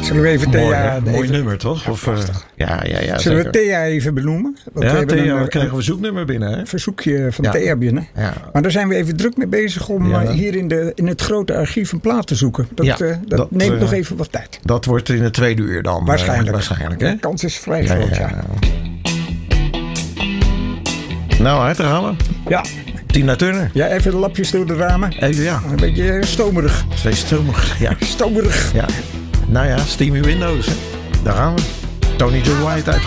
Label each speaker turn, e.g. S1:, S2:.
S1: Zullen we even Thea...
S2: Mooi nummer, toch?
S1: Ja,
S2: of, ja,
S1: Zullen
S2: zeker.
S1: we Thea even benoemen? Want
S2: Ja,
S1: we hebben
S2: Thea,
S1: een,
S2: we krijgen een verzoeknummer binnen, hè?
S1: een verzoekje van
S2: Ja.
S1: Thea binnen.
S2: Ja.
S1: Maar daar zijn we even druk mee bezig om hier in het grote archief een plaat te zoeken. Dat neemt nog even wat tijd.
S2: Dat wordt in het tweede uur dan. Waarschijnlijk, hè?
S1: De kans is vrij groot, ja.
S2: Nou, uit te halen.
S1: Ja.
S2: Tina Turner.
S1: Ja, even de lapjes door de ramen.
S2: Even, ja.
S1: Een beetje stomerig.
S2: Twee stomig. Ja.
S1: Stomerig.
S2: Ja. Nou ja, Steamy Windows. Hè. Daar gaan we. Tony Joe White uit.